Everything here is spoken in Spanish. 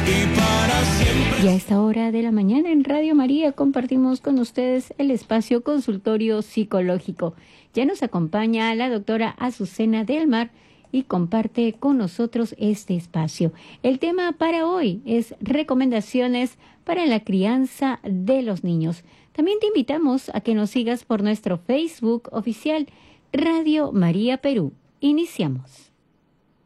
y para siempre. Y a esta hora de la mañana en Radio María compartimos con ustedes el espacio consultorio psicológico. Ya nos acompaña la doctora Azucena del Mar y comparte con nosotros este espacio. El tema para hoy es recomendaciones para la crianza de los niños. También te invitamos a que nos sigas por nuestro Facebook oficial Radio María Perú. Iniciamos.